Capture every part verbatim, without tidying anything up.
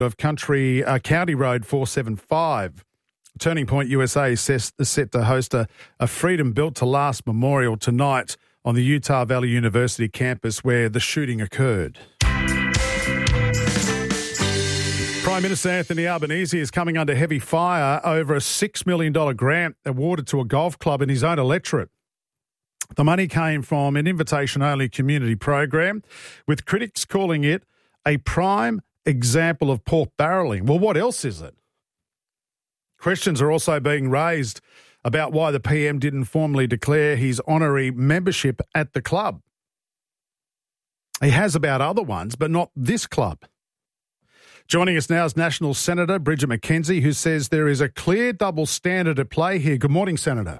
of Country uh, County Road four seventy-five. Turning Point U S A is set to host a, a Freedom Built to Last memorial tonight on the Utah Valley University campus where the shooting occurred. Prime Minister Anthony Albanese is coming under heavy fire over a six million dollars grant awarded to a golf club in his own electorate. The money came from an invitation-only community program, with critics calling it a prime example of pork barrelling. Well, what else is it? Questions are also being raised about why the P M didn't formally declare his honorary membership at the club. He has about other ones, but not this club. Joining us now is National Senator Bridget McKenzie, who says there is a clear double standard at play here. Good morning, Senator.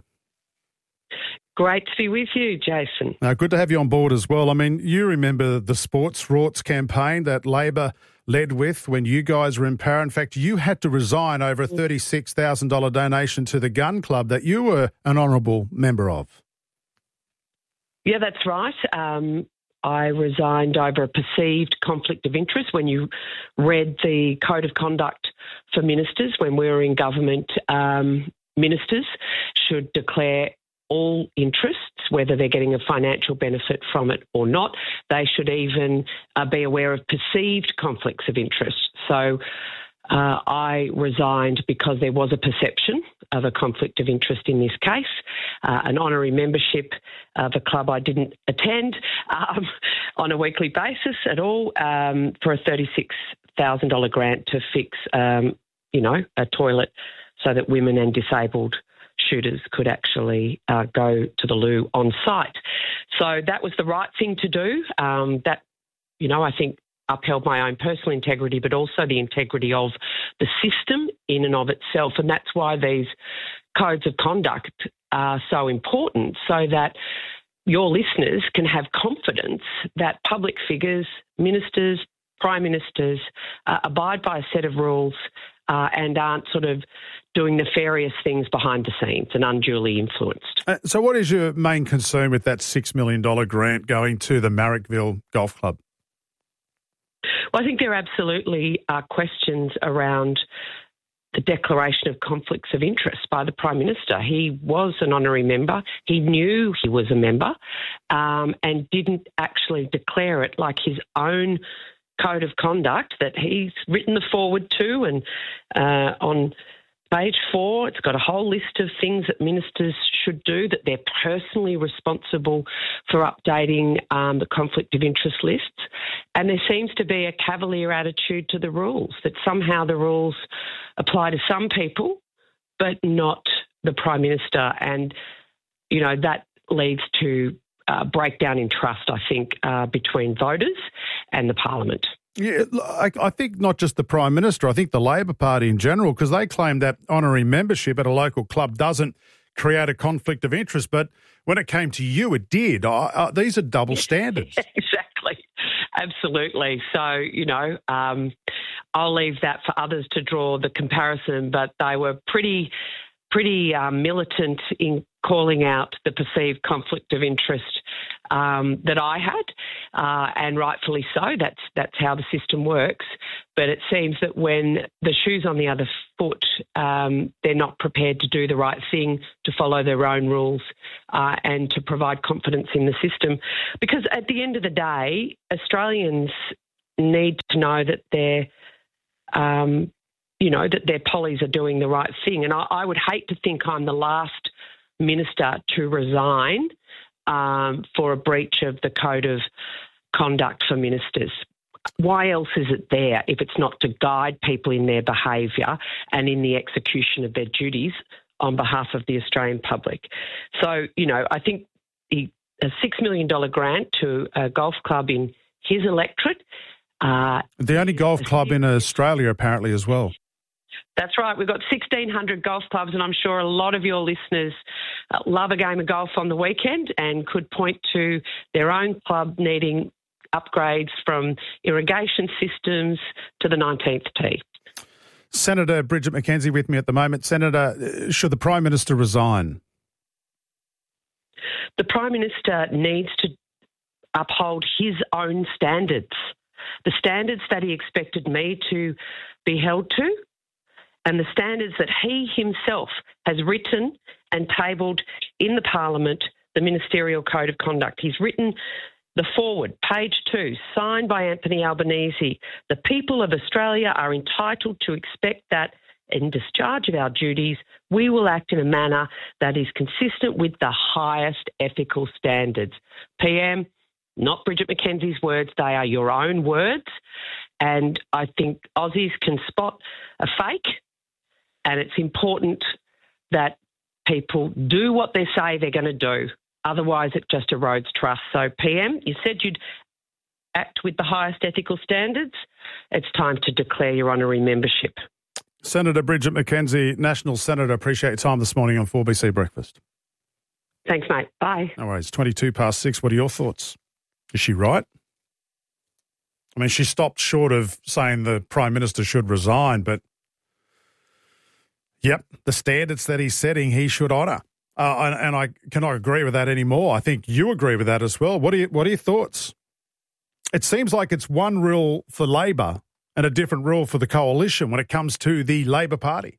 Great to be with you, Jason. Uh, good to have you on board as well. I mean, you remember the Sports Rorts campaign that Labor led with when you guys were in power. In fact, you had to resign over a thirty-six thousand dollars donation to the gun club that you were an honourable member of. Yeah, that's right. Um, I resigned over a perceived conflict of interest. When you read the Code of Conduct for Ministers, when we were in government, um, ministers should declare all interests, whether they're getting a financial benefit from it or not. They should even uh, be aware of perceived conflicts of interest. So uh, I resigned because there was a perception of a conflict of interest in this case. Uh, an honorary membership of a club I didn't attend um, on a weekly basis at all um, for a thirty-six thousand dollars grant to fix, um, you know, a toilet so that women and disabled shooters could actually uh, go to the loo on site. So that was the right thing to do. Um, that, you know, I think upheld my own personal integrity, but also the integrity of the system in and of itself. And that's why these codes of conduct are so important, so that your listeners can have confidence that public figures, ministers, prime ministers, uh, abide by a set of rules uh, and aren't sort of doing nefarious things behind the scenes and unduly influenced. Uh, so what is your main concern with that six million dollars grant going to the Marrickville Golf Club? Well, I think there absolutely are questions around the declaration of conflicts of interest by the Prime Minister. He was an honorary member. He knew he was a member um, and didn't actually declare it like his own code of conduct that he's written the forward to, and uh, on page four, it's got a whole list of things that ministers should do, that they're personally responsible for updating um, the conflict of interest lists. And there seems to be a cavalier attitude to the rules, that somehow the rules apply to some people, but not the Prime Minister. And, you know, that leads to uh, breakdown in trust, I think, uh, between voters and the Parliament. Yeah, I, I think not just the Prime Minister, I think the Labor Party in general, because they claim that honorary membership at a local club doesn't create a conflict of interest, but when it came to you, it did. Uh, uh, these are double standards. Exactly. Absolutely. So, you know, um, I'll leave that for others to draw the comparison, but they were pretty, pretty um, militant in calling out the perceived conflict of interest um, that I had, uh, and rightfully so. That's that's how the system works. But it seems that when the shoe's on the other foot, um, they're not prepared to do the right thing, to follow their own rules, uh, and to provide confidence in the system. Because at the end of the day, Australians need to know that they're, um, you know, that their pollies are doing the right thing. And I, I would hate to think I'm the last minister to resign um, for a breach of the Code of Conduct for Ministers. Why else is it there if it's not to guide people in their behaviour and in the execution of their duties on behalf of the Australian public? So, you know, I think the, a six million dollars grant to a golf club in his electorate. Uh, the only golf club in Australia, apparently, as well. That's right. We've got sixteen hundred golf clubs, and I'm sure a lot of your listeners uh, love a game of golf on the weekend and could point to their own club needing upgrades from irrigation systems to the nineteenth tee. Senator Bridget McKenzie with me at the moment. Senator, should the Prime Minister resign? The Prime Minister needs to uphold his own standards, the standards that he expected me to be held to, and the standards that he himself has written and tabled in the Parliament, the Ministerial Code of Conduct. He's written the foreword, page two, signed by Anthony Albanese. The people of Australia are entitled to expect that in discharge of our duties, we will act in a manner that is consistent with the highest ethical standards. P M, not Bridget McKenzie's words, they are your own words. And I think Aussies can spot a fake, and it's important that people do what they say they're going to do. Otherwise, it just erodes trust. So, P M, you said you'd act with the highest ethical standards. It's time to declare your honorary membership. Senator Bridget McKenzie, National Senator, appreciate your time this morning on four B C Breakfast. Thanks, mate. Bye. No worries. twenty-two past six. What are your thoughts? Is she right? I mean, she stopped short of saying the Prime Minister should resign, but, yep, the standards that he's setting, he should honour. Uh, and, and I cannot agree with that anymore. I think you agree with that as well. What are, you, what are your thoughts? It seems like it's one rule for Labor and a different rule for the coalition when it comes to the Labor Party.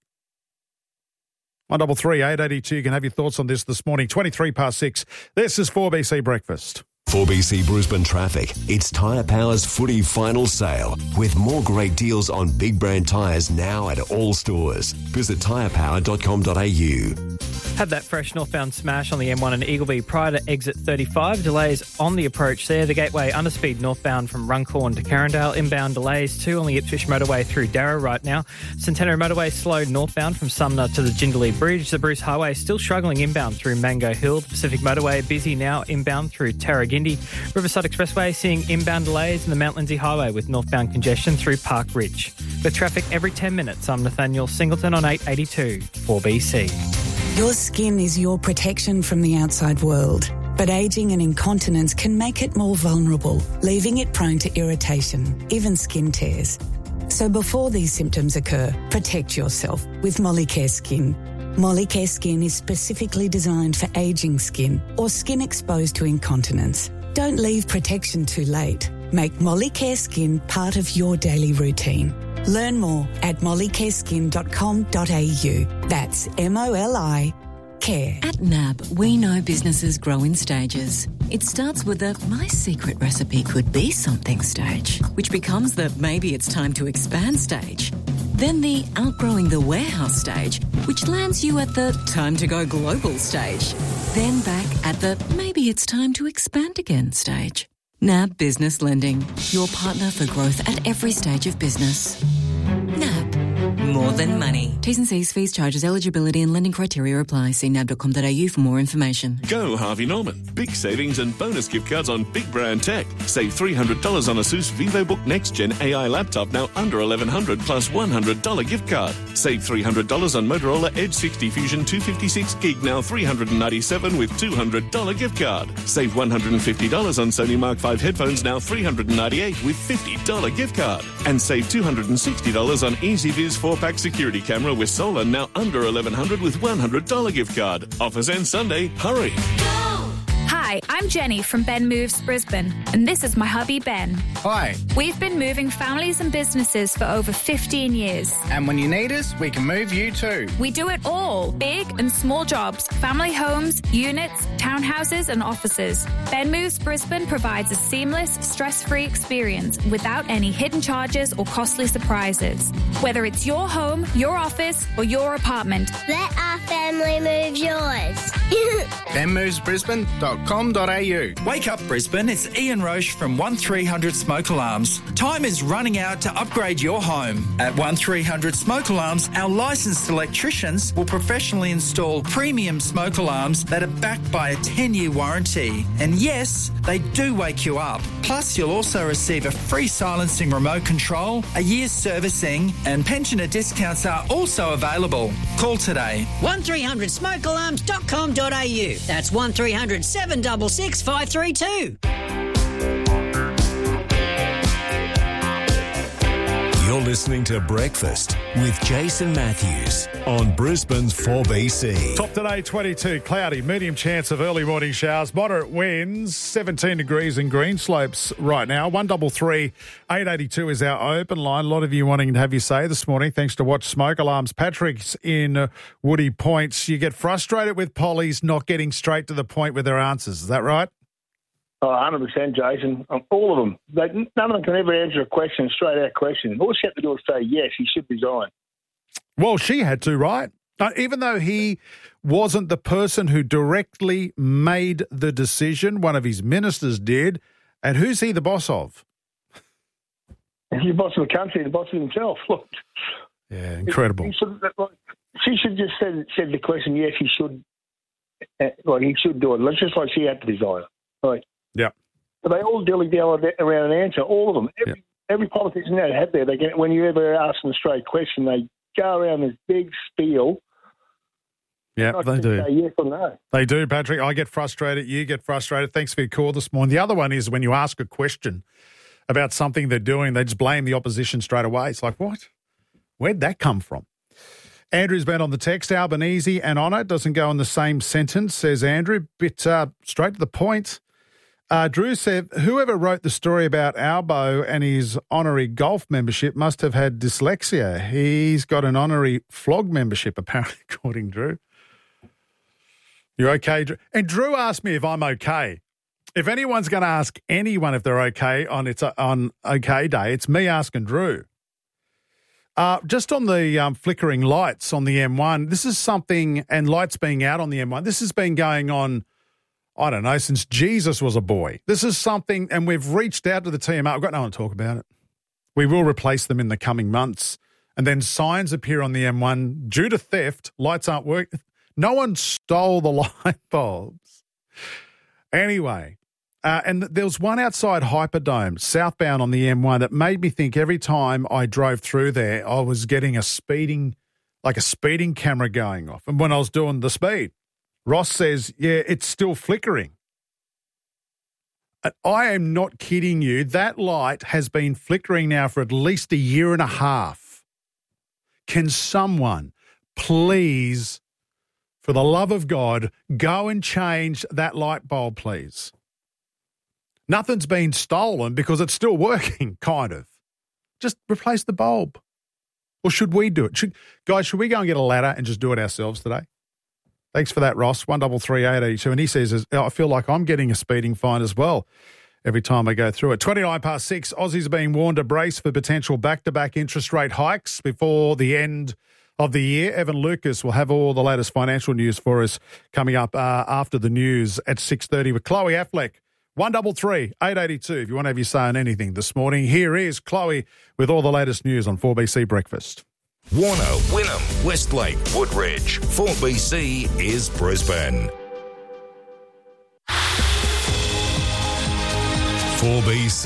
one double three eight eight two. You can have your thoughts on this this morning. twenty-three past six. This is four B C Breakfast. four B C Brisbane Traffic. It's Tyre Power's footy final sale with more great deals on big brand tyres now at all stores. Visit tyre power dot com dot a u. Had that fresh northbound smash on the M one in Eagleby prior to exit thirty-five. Delays on the approach there. The Gateway underspeed northbound from Runcorn to Carindale. Inbound delays too on the Ipswich motorway through Darra right now. Centenary motorway slowed northbound from Sumner to the Jindalee Bridge. The Bruce Highway still struggling inbound through Mango Hill. The Pacific motorway busy now inbound through Tarragindi. Riverside Expressway seeing inbound delays in the Mount Lindsay Highway with northbound congestion through Park Ridge. With traffic every ten minutes, I'm Nathaniel Singleton on eight eighty-two four B C. Your skin is your protection from the outside world, but ageing and incontinence can make it more vulnerable, leaving it prone to irritation, even skin tears. So before these symptoms occur, protect yourself with Molicare Skin. Molicare Skin is specifically designed for ageing skin or skin exposed to incontinence. Don't leave protection too late. Make Molicare Skin part of your daily routine. Learn more at molicare skin dot com dot a u. That's M O L I care. At N A B, we know businesses grow in stages. It starts with the my secret recipe could be something stage, which becomes the maybe it's time to expand stage. Then the outgrowing the warehouse stage, which lands you at the time to go global stage. Then back at the maybe it's time to expand again stage. N A B Business Lending, your partner for growth at every stage of business. N A B, more than money. T's and C's, fees, charges, eligibility and lending criteria apply. See n a b dot com dot a u for more information. Go Harvey Norman. Big savings and bonus gift cards on big brand tech. Save three hundred dollars on ASUS VivoBook Next Gen A I laptop, now under eleven hundred dollars plus one hundred dollars gift card. Save three hundred dollars on Motorola Edge sixty Fusion two fifty-six gig, now three hundred ninety-seven dollars with two hundred dollars gift card. Save one hundred fifty dollars on Sony Mark five headphones, now three hundred ninety-eight dollars with fifty dollars gift card. And save two hundred sixty dollars on EasyViz four-pack security camera with solar, now under eleven hundred dollars with one hundred dollars gift card. Offers end Sunday. Hurry. Hi, I'm Jenny from Ben Moves Brisbane, and this is my hubby Ben. Hi. We've been moving families and businesses for over fifteen years. And when you need us, we can move you too. We do it all, big and small jobs, family homes, units, townhouses and offices. Ben Moves Brisbane provides a seamless, stress-free experience without any hidden charges or costly surprises. Whether it's your home, your office or your apartment, let our family move yours. ben moves brisbane dot com dot a u. Wake up Brisbane, it's Ian Roche from one three hundred Smoke Alarms. Time is running out to upgrade your home. At one three hundred Smoke Alarms, our licensed electricians will professionally install premium smoke alarms that are backed by a ten-year warranty. And yes, they do wake you up. Plus, you'll also receive a free silencing remote control, a year's servicing, and pensioner discounts are also available. Call today. one three hundred smoke alarms dot com dot a u. That's one three hundred seven six six five three two. You're listening to Breakfast with Jason Matthews on Brisbane's four B C. Top today, twenty-two, cloudy, medium chance of early morning showers, moderate winds, seventeen degrees in Greenslopes right now. one double three, eight eighty-two is our open line. A lot of you wanting to have your say this morning, thanks to Watch Smoke Alarms. Patrick's in uh, Woody Points. You get frustrated with pollies not getting straight to the point with their answers. Is that right? Oh, one hundred percent, Jason. Um, all of them. They, none of them can ever answer a question, straight out question. All she had to do was say, yes, he should resign. Well, she had to, right? Uh, even though he wasn't the person who directly made the decision, one of his ministers did. And who's he the boss of? He's the boss of the country, the boss of himself. Look. Yeah, incredible. He should, she should just said, said the question, yes, he should. Like, he should do it. Let's just like she had to resign. Right. Yeah. But they all dilly-dally around an answer, all of them. Every, yep. every politician that had there, they get, when you ever ask them a straight question, they go around this big spiel. Yeah, they do. Say yes or no. They do, Patrick. I get frustrated. You get frustrated. Thanks for your call this morning. The other one is when you ask a question about something they're doing, they just blame the opposition straight away. It's like, what? Where'd that come from? Andrew's been on the text. Albanese and honour doesn't go in the same sentence, says Andrew. Bit uh, straight to the point. Uh, Drew said, whoever wrote the story about Albo and his honorary golf membership must have had dyslexia. He's got an honorary flog membership, apparently, according to Drew. You're okay, Drew? And Drew asked me if I'm okay. If anyone's going to ask anyone if they're okay on it's on OK Day, it's me asking Drew. Uh, just on the um, flickering lights on the M one, this is something, and lights being out on the M one, this has been going on, I don't know, since Jesus was a boy. This is something, and we've reached out to the T M A. I've got no one to talk about it. We will replace them in the coming months. And then signs appear on the M one due to theft. Lights aren't working. No one stole the light bulbs. Anyway, uh, and there was one outside Hyperdome, southbound on the M one, that made me think every time I drove through there, I was getting a speeding, like a speeding camera going off. And when I was doing the speed, Ross says, yeah, it's still flickering. And I am not kidding you. That light has been flickering now for at least a year and a half. Can someone please, for the love of God, go and change that light bulb, please? Nothing's been stolen because it's still working, kind of. Just replace the bulb. Or should we do it? Should, guys, should we go and get a ladder and just do it ourselves today? Thanks for that, Ross. one double three eight eighty two. And he says, I feel like I'm getting a speeding fine as well every time I go through it. twenty-nine past six, Aussies being warned to brace for potential back-to-back interest rate hikes before the end of the year. Evan Lucas will have all the latest financial news for us coming up uh, after the news at six thirty with Chloe Affleck. one double three eight eighty two if you want to have your say on anything this morning. Here is Chloe with all the latest news on four B C Breakfast. Warner, Wynnum, Westlake, Woodridge. four B C is Brisbane. four B C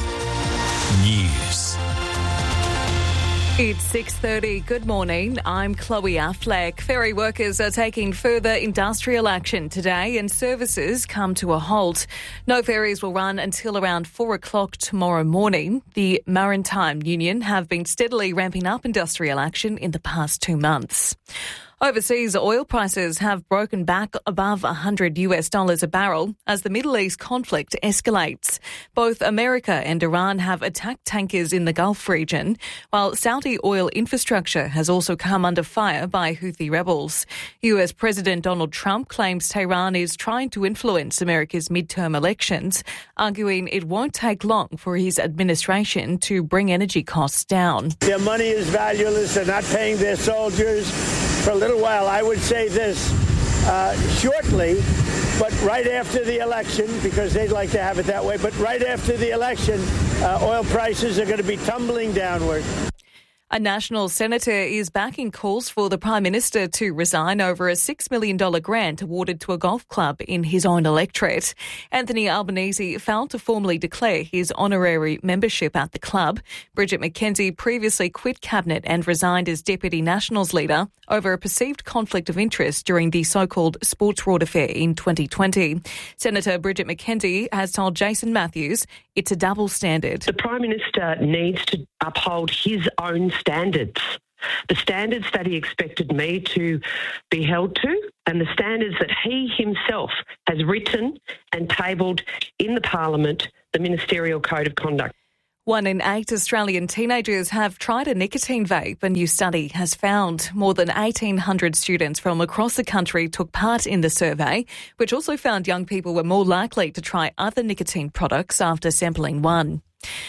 News. It's six thirty. Good morning. I'm Chloe Affleck. Ferry workers are taking further industrial action today and services come to a halt. No ferries will run until around four o'clock tomorrow morning. The Maritime Union have been steadily ramping up industrial action in the past two months. Overseas oil prices have broken back above one hundred US dollars a barrel as the Middle East conflict escalates. Both America and Iran have attacked tankers in the Gulf region, while Saudi oil infrastructure has also come under fire by Houthi rebels. U S President Donald Trump claims Tehran is trying to influence America's midterm elections, arguing it won't take long for his administration to bring energy costs down. Their money is valueless. They're not paying their soldiers. For a little while, I would say this, uh, shortly, but right after the election, because they'd like to have it that way, but right after the election, uh, oil prices are going to be tumbling downward. A national senator is backing calls for the Prime Minister to resign over a six million dollars grant awarded to a golf club in his own electorate. Anthony Albanese failed to formally declare his honorary membership at the club. Bridget McKenzie previously quit Cabinet and resigned as Deputy Nationals Leader over a perceived conflict of interest during the so-called sports fraud affair in twenty twenty. Senator Bridget McKenzie has told Jason Matthews it's a double standard. The Prime Minister needs to uphold his own standards, the standards that he expected me to be held to and the standards that he himself has written and tabled in the Parliament, the Ministerial Code of Conduct. One in eight Australian teenagers have tried a nicotine vape, a new study has found. More than eighteen hundred students from across the country took part in the survey, which also found young people were more likely to try other nicotine products after sampling one.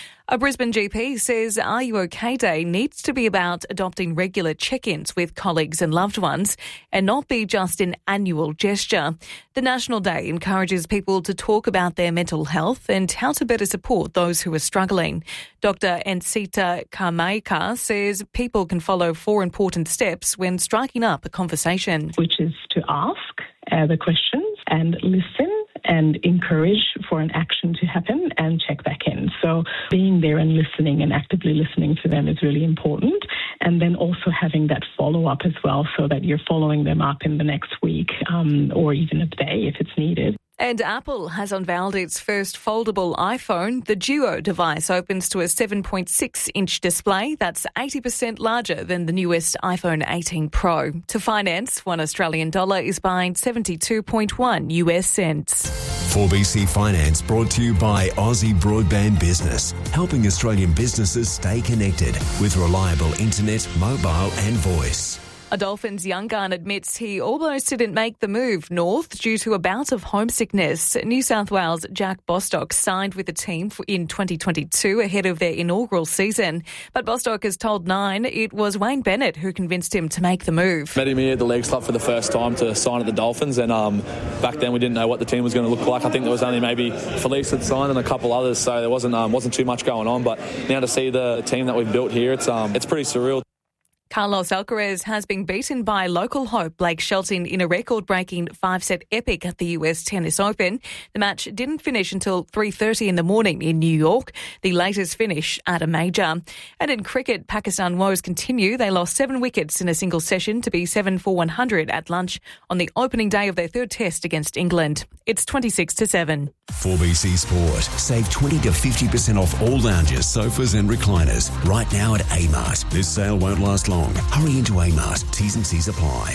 A Brisbane G P says Are You OK Day needs to be about adopting regular check-ins with colleagues and loved ones and not be just an annual gesture. The National Day encourages people to talk about their mental health and how to better support those who are struggling. Doctor Ensita Karmaika says people can follow four important steps when striking up a conversation. Which is to ask uh, the questions and listen and encourage for an action to happen and check back in. So being there and listening and actively listening to them is really important. And then also having that follow-up as well so that you're following them up in the next week um, or even a day if it's needed. And Apple has unveiled its first foldable iPhone. The Duo device opens to a seven point six inch display that's eighty percent larger than the newest iPhone eighteen Pro. To finance, one Australian dollar is buying seventy-two point one U S cents. four B C Finance brought to you by Aussie Broadband Business, helping Australian businesses stay connected with reliable internet, mobile and voice. A Dolphins young gun admits he almost didn't make the move north due to a bout of homesickness. New South Wales' Jack Bostock signed with the team in twenty twenty-two ahead of their inaugural season. But Bostock has told Nine it was Wayne Bennett who convinced him to make the move. Met him here at the Leagues Club for the first time to sign at the Dolphins, and um, back then we didn't know what the team was going to look like. I think there was only maybe Felice had signed and a couple others, so there wasn't um, wasn't too much going on. But now to see the team that we've built here, it's um, it's pretty surreal. Carlos Alcaraz has been beaten by local hope Blake Shelton in a record-breaking five-set epic at the U S Tennis Open. The match didn't finish until three thirty in the morning in New York, the latest finish at a major. And in cricket, Pakistan woes continue. They lost seven wickets in a single session to be seven for one hundred at lunch on the opening day of their third test against England. It's twenty-six to seven. four B C Sport. Save twenty to fifty percent off all lounges, sofas and recliners right now at A-Mart. This sale won't last long. Hurry into A-Mart. T's and C's apply.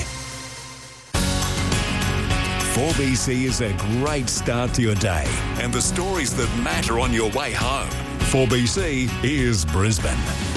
four B C is a great start to your day. And the stories that matter on your way home. four B C is Brisbane.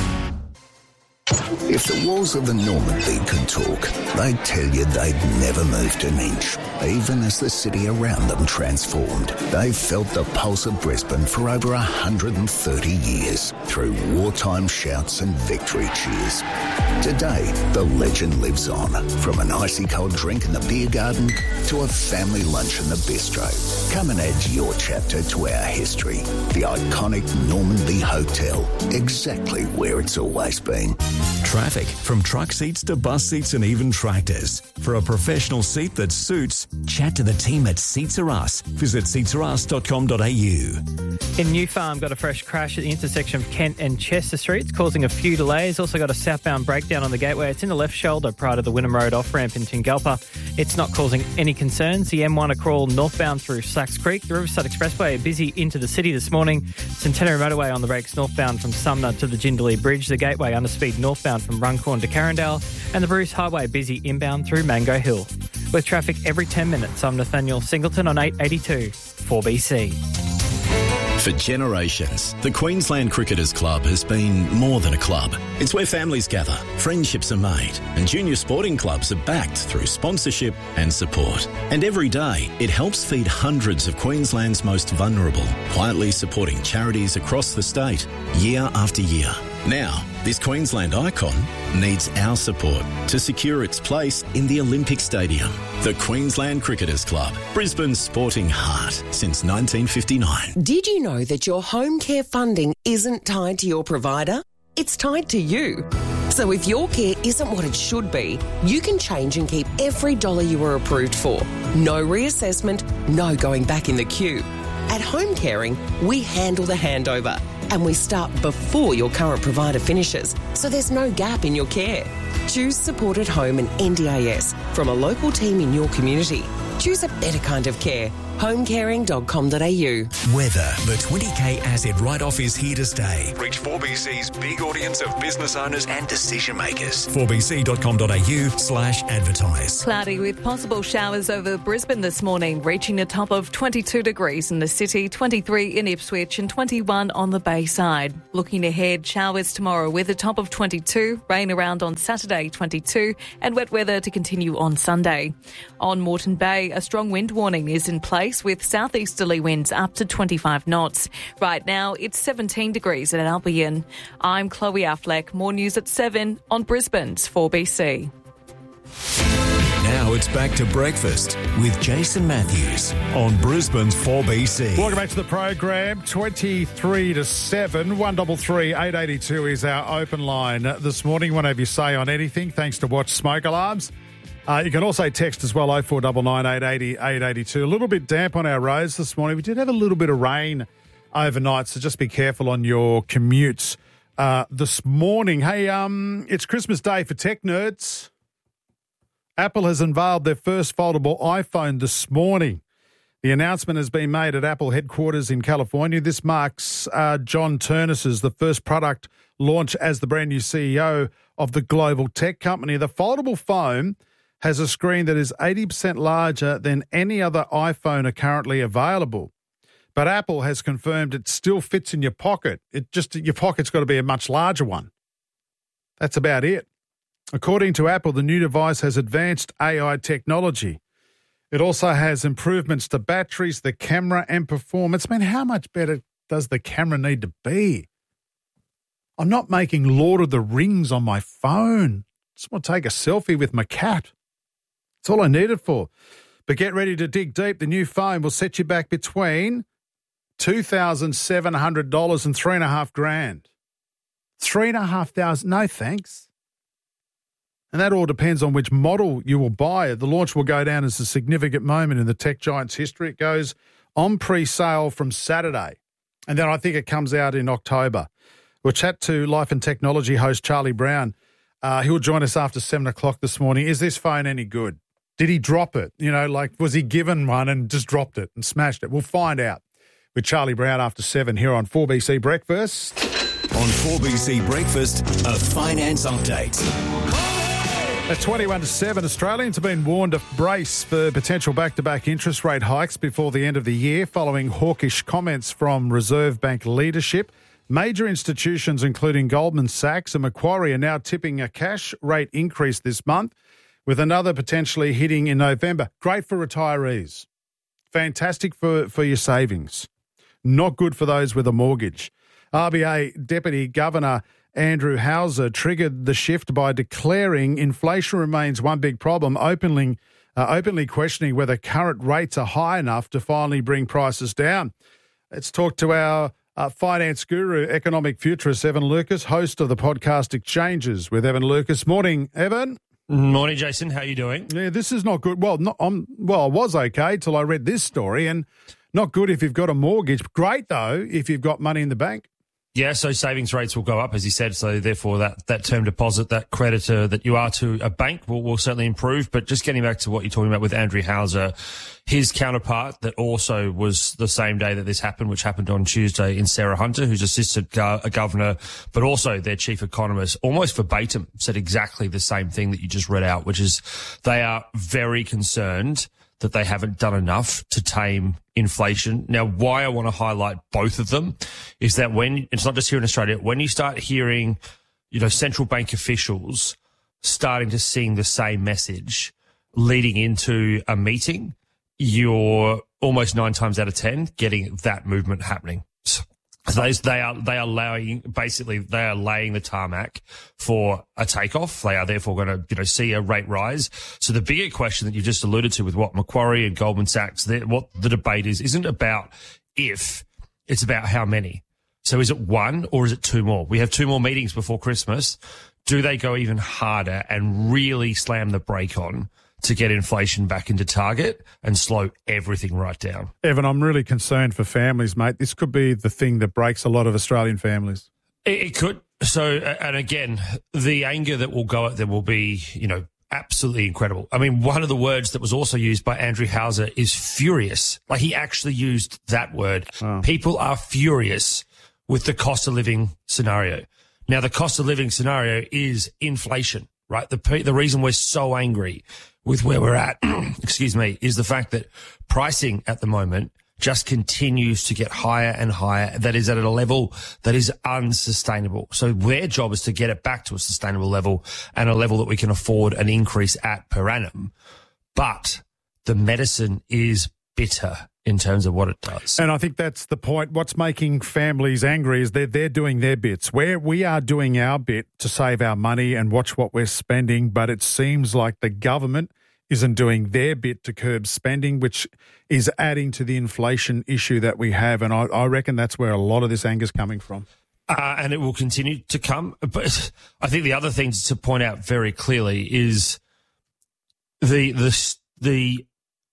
If the walls of the Normandy could talk, they'd tell you they'd never moved an inch, even as the city around them transformed. They've felt the pulse of Brisbane for over one hundred thirty years, through wartime shouts and victory cheers. Today, the legend lives on, from an icy cold drink in the beer garden to a family lunch in the bistro. Come and add your chapter to our history. The iconic Normandy Hotel, exactly where it's always been. Traffic, from truck seats to bus seats and even tractors. For a professional seat that suits, chat to the team at Seats Are Us. Visit seats are us dot com dot a u. In New Farm, got a fresh crash at the intersection of Kent and Chester Streets, causing a few delays. Also got a southbound breakdown on the gateway. It's in the left shoulder prior to the Wynnum Road off-ramp in Tingalpa. It's not causing any concerns. The M one a crawl northbound through Slacks Creek. The Riverside Expressway busy into the city this morning. Centenary Motorway on the brakes northbound from Sumner to the Jindalee Bridge. The gateway underspeed northbound from Runcorn to Carindale. And the Bruce Highway busy inbound through Mango Hill. With traffic every ten minutes, I'm Nathaniel Singleton on eight eighty-two, four B C. For generations, the Queensland Cricketers Club has been more than a club. It's where families gather, friendships are made, and junior sporting clubs are backed through sponsorship and support. And every day, it helps feed hundreds of Queensland's most vulnerable, quietly supporting charities across the state, year after year. Now, this Queensland icon needs our support to secure its place in the Olympic Stadium. The Queensland Cricketers Club, Brisbane's sporting heart since nineteen fifty-nine. Did you know that your home care funding isn't tied to your provider? It's tied to you. So if your care isn't what it should be, you can change and keep every dollar you were approved for. No reassessment, no going back in the queue. At Home Caring, we handle the handover and we start before your current provider finishes, so there's no gap in your care. Choose Support at Home and N D A S from a local team in your community. Choose a better kind of care. home caring dot com dot a u. Weather. The twenty K asset write-off is here to stay. Reach four B C's big audience of business owners and decision makers. four b c dot com dot a u slash advertise. Cloudy with possible showers over Brisbane this morning, reaching a top of twenty-two degrees in the city, twenty-three in Ipswich and twenty-one on the Bayside. Looking ahead, showers tomorrow with a top of twenty-two, rain around on Saturday, twenty-two, and wet weather to continue on Sunday. On Moreton Bay, a strong wind warning is in place with southeasterly winds up to twenty-five knots. Right now, it's seventeen degrees at Albion. I'm Chloe Affleck. More news at seven on Brisbane's four B C. Now it's back to breakfast with Jason Matthews on Brisbane's four B C. Welcome back to the program. twenty-three to seven, one three three, eight eight two is our open line this morning. Want to have you say on anything, thanks to Watch Smoke Alarms. Uh, you can also text as well, oh four nine nine, eight eight zero, eight eight two. A little bit damp on our roads this morning. We did have a little bit of rain overnight, so just be careful on your commutes uh, this morning. Hey, um, it's Christmas Day for tech nerds. Apple has unveiled their first foldable iPhone this morning. The announcement has been made at Apple headquarters in California. This marks uh, John Ternus's the first product launch as the brand new C E O of the global tech company. The foldable phone has a screen that is eighty percent larger than any other iPhone are currently available. But Apple has confirmed it still fits in your pocket. It just your pocket's got to be a much larger one. That's about it. According to Apple, the new device has advanced A I technology. It also has improvements to batteries, the camera, and performance. I mean, how much better does the camera need to be? I'm not making Lord of the Rings on my phone. Just want to take a selfie with my cat. That's all I need it for. But get ready to dig deep. The new phone will set you back between two thousand seven hundred dollars and three and a half grand. Three and a half thousand. No, thanks. And that all depends on which model you will buy. The launch will go down as a significant moment in the tech giant's history. It goes on pre-sale from Saturday. And then I think it comes out in October. We'll chat to Life and Technology host Charlie Brown. Uh, he'll join us after seven o'clock this morning. Is this phone any good? Did he drop it? You know, like, was he given one and just dropped it and smashed it? We'll find out with Charlie Brown after seven here on four B C Breakfast. On four B C Breakfast, a finance update. At twenty-one to seven, Australians have been warned to brace for potential back-to-back interest rate hikes before the end of the year following hawkish comments from Reserve Bank leadership. Major institutions, including Goldman Sachs and Macquarie, are now tipping a cash rate increase this month, with another potentially hitting in November. Great for retirees. Fantastic for, for your savings. Not good for those with a mortgage. R B A Deputy Governor Andrew Hauser triggered the shift by declaring inflation remains one big problem, openly, uh, openly questioning whether current rates are high enough to finally bring prices down. Let's talk to our uh, finance guru, economic futurist, Evan Lucas, host of the podcast Exchanges with Evan Lucas. Morning, Evan. Morning, Jason. How are you doing? Yeah, this is not good. Well, not, I'm, well, I was okay till I read this story, and not good if you've got a mortgage. Great, though, if you've got money in the bank. Yeah, so savings rates will go up, as you said. So therefore, that, that term deposit, that creditor that you are to a bank will, will certainly improve. But just getting back to what you're talking about with Andrew Hauser, his counterpart that also was the same day that this happened, which happened on Tuesday, in Sarah Hunter, who's assistant go- a governor, but also their chief economist, almost verbatim said exactly the same thing that you just read out, which is they are very concerned that they haven't done enough to tame inflation. Now, why I want to highlight both of them is that when, it's not just here in Australia, when you start hearing, you know, central bank officials starting to sing the same message leading into a meeting, you're almost nine times out of ten getting that movement happening. So Those, they are, they are laying, basically, they are laying the tarmac for a takeoff. They are therefore going to, you know, see a rate rise. So the bigger question that you just alluded to with what Macquarie and Goldman Sachs, what the debate is, isn't about if, it's about how many. So is it one or is it two more? We have two more meetings before Christmas. do they go even harder and really slam the brake on to get inflation back into target and slow everything right down? Evan, I'm really concerned for families, mate. This could be the thing that breaks a lot of Australian families. It, it could. So, and again, the anger that will go at them will be, you know, absolutely incredible. I mean, one of the words that was also used by Andrew Hauser is furious. Like, he actually used that word. Oh. People are furious with the cost of living scenario. Now, the cost of living scenario is inflation, right? The the reason we're so angry with where we're at, excuse me, is the fact that pricing at the moment just continues to get higher and higher. That is at a level that is unsustainable. So their job is to get it back to a sustainable level and a level that we can afford an increase at per annum. But the medicine is bitter in terms of what it does. And I think that's the point. What's making families angry is they're, they're doing their bits. Where we are doing our bit to save our money and watch what we're spending, but it seems like the government isn't doing their bit to curb spending, which is adding to the inflation issue that we have. And I, I reckon that's where a lot of this anger is coming from. Uh, and it will continue to come. But I think the other thing to point out very clearly is the the the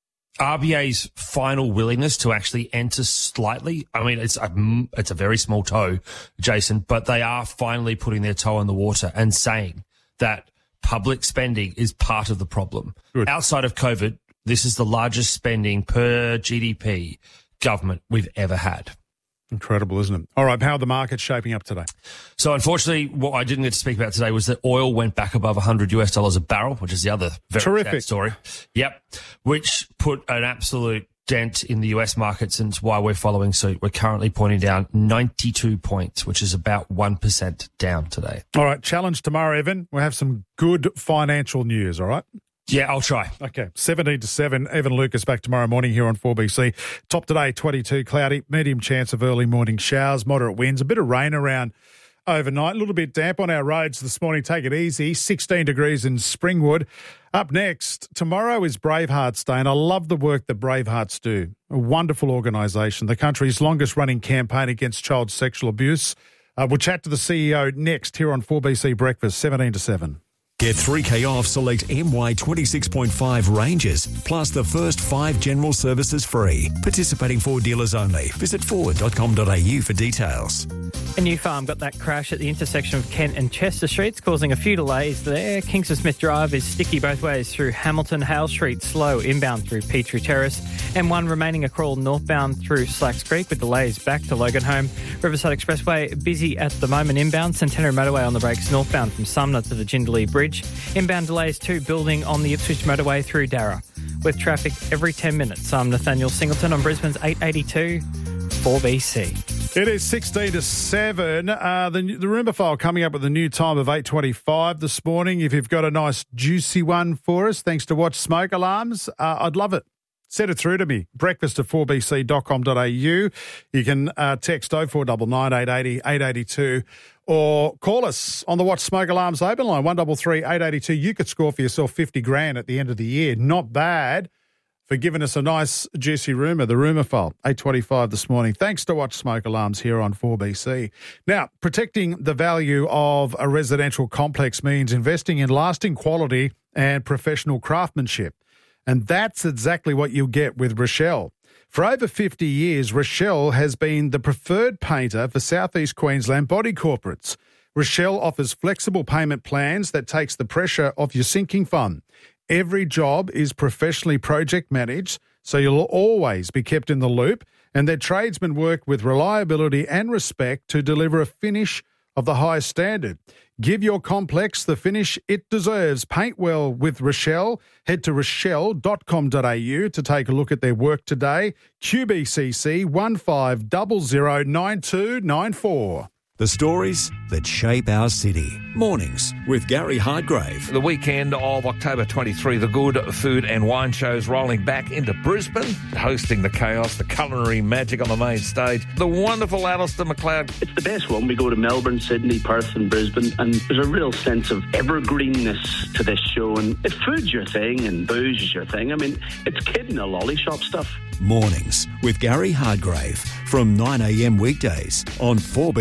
R B A's final willingness to actually enter slightly. I mean, it's a, it's a very small toe, Jason, but they are finally putting their toe in the water and saying that public spending is part of the problem. Good. Outside of COVID, this is the largest spending per G D P government we've ever had. Incredible, isn't it? All right, how are the markets shaping up today? So, unfortunately, what I didn't get to speak about today was that oil went back above one hundred US dollars a barrel, which is the other very Terrific sad story. Yep, which put an absolute dent in the U S markets, and it's why we're following suit. We're currently pointing down ninety-two points, which is about one percent down today. All right, challenge tomorrow, Evan. We'll have some good financial news, all right? Yeah, I'll try. Okay, seventeen to seven. Evan Lucas back tomorrow morning here on four B C. Top today, twenty-two, cloudy, medium chance of early morning showers, moderate winds, a bit of rain around overnight, a little bit damp on our roads this morning. Take it easy. sixteen degrees in Springwood. Up next, tomorrow is Bravehearts Day, and I love the work that Bravehearts do. A wonderful organisation, the country's longest-running campaign against child sexual abuse. Uh, we'll chat to the C E O next here on four B C Breakfast, seventeen to seven. Get three K off select M Y twenty-six point five ranges, plus the first five general services free. Participating Ford dealers only. Visit ford dot com dot a u for details. A new farm got that crash at the intersection of Kent and Chester Streets, causing a few delays there. Kingston Smith Drive is sticky both ways through Hamilton Hale Street, slow inbound through Petrie Terrace. M one remaining a crawl northbound through Slacks Creek with delays back to Logan Home. Riverside Expressway busy at the moment inbound. Centenary Motorway on the brakes northbound from Sumner to the Jindalee Bridge. Inbound delays too building on the Ipswich Motorway through Darra. With traffic every ten minutes, I'm Nathaniel Singleton on Brisbane's eight eighty-two four B C. It is sixteen to seven. Uh, the, the rumour file coming up with a new time of eight twenty-five this morning. If you've got a nice juicy one for us, thanks to Watch Smoke Alarms, uh, I'd love it. Send it through to me, breakfast at four b c dot com dot a u. You can uh, text oh four nine nine, eight eight oh, eight eight two or call us on the Watch Smoke Alarms open line, one three three, eight eight two. You could score for yourself fifty grand at the end of the year. Not bad for giving us a nice juicy rumour, the rumour file, eight twenty-five this morning. Thanks to Watch Smoke Alarms here on four B C. Now, protecting the value of a residential complex means investing in lasting quality and professional craftsmanship. And that's exactly what you'll get with Rochelle. For over fifty years, Rochelle has been the preferred painter for South East Queensland body corporates. Rochelle offers flexible payment plans that takes the pressure off your sinking fund. Every job is professionally project managed, so you'll always be kept in the loop, and their tradesmen work with reliability and respect to deliver a finish of the highest standard. Give your complex the finish it deserves. Paint well with Rochelle. Head to rochelle dot com dot a u to take a look at their work today. Q B C C one five zero zero nine two nine four. The stories that shape our city. Mornings with Gary Hardgrave. The weekend of October twenty-third, the Good Food and Wine Show's rolling back into Brisbane, hosting the chaos, the culinary magic on the main stage. The wonderful Alistair McLeod. It's the best one. We go to Melbourne, Sydney, Perth and Brisbane, and there's a real sense of evergreenness to this show. And if food's your thing and booze is your thing, I mean, it's kid in a lolly shop stuff. Mornings with Gary Hardgrave from nine a m weekdays on four B C.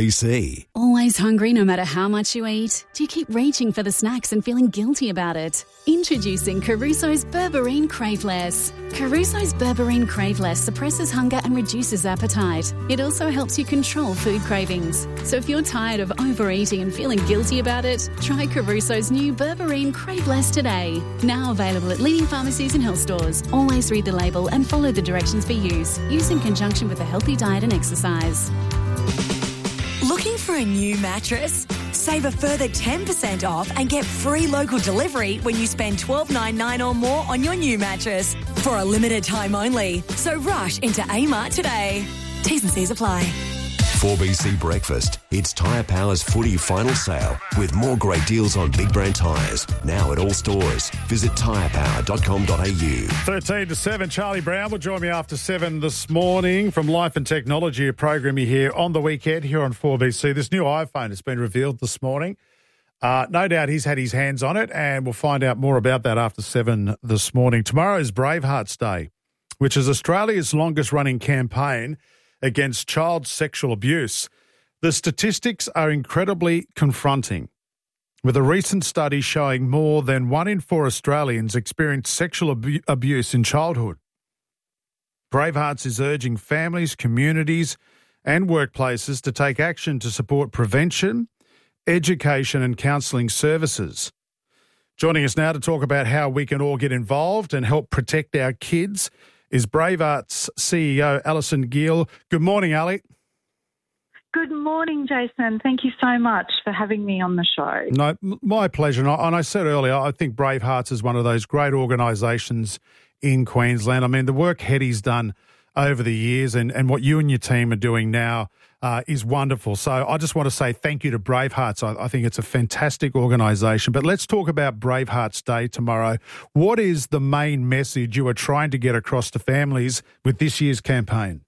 E. Always hungry no matter how much you eat? Do you keep reaching for the snacks and feeling guilty about it? Introducing Caruso's Berberine Craveless. Caruso's Berberine Craveless suppresses hunger and reduces appetite. It also helps you control food cravings. So if you're tired of overeating and feeling guilty about it, try Caruso's new Berberine Craveless today. Now available at leading pharmacies and health stores. Always read the label and follow the directions for use. Use in conjunction with a healthy diet and exercise. Looking for a new mattress? Save a further ten percent off and get free local delivery when you spend twelve dollars ninety-nine or more on your new mattress. For a limited time only. So rush into A-Mart today. T's and C's apply. four B C Breakfast. It's Tyre Power's footy final sale with more great deals on big brand tyres. Now at all stores. Visit tyre power dot com dot a u. thirteen to seven, Charlie Brown will join me after seven this morning from Life and Technology, a program you hear on the weekend here on four B C. This new iPhone has been revealed this morning. Uh, no doubt he's had his hands on it, and we'll find out more about that after seven this morning. Tomorrow is Bravehearts Day, which is Australia's longest-running campaign against child sexual abuse. The statistics are incredibly confronting, with a recent study showing more than one in four Australians experience sexual abu- abuse in childhood. Bravehearts is urging families, communities and workplaces to take action to support prevention, education and counselling services. Joining us now to talk about how we can all get involved and help protect our kids is Bravehearts C E O Alison Gill. Good morning, Ali. Good morning, Jason. Thank you so much for having me on the show. No, my pleasure. And I, and I said earlier, I think Bravehearts is one of those great organisations in Queensland. I mean, the work Hetty's done over the years and, and what you and your team are doing now uh, is wonderful. So I just want to say thank you to Bravehearts. I, I think it's a fantastic organisation. But let's talk about Bravehearts Day tomorrow. What is the main message you are trying to get across to families with this year's campaign?